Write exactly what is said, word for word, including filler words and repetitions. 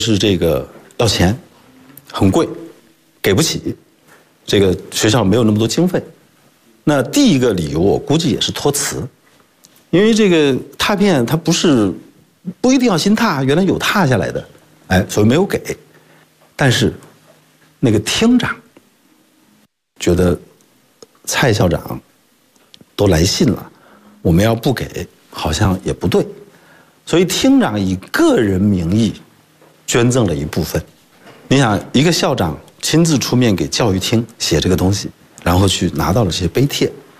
是这个要钱，很贵，给不起，这个学校没有那么多经费。那第一个理由我估计也是托词，因为这个拓片它不是不一定要新拓，原来有拓下来的，哎，所以没有给。但是那个厅长觉得蔡校长都来信了，我们要不给好像也不对，所以厅长以个人名义捐赠了一部分。你想，一个校长亲自出面给教育厅写这个东西，然后去拿到了这些碑帖，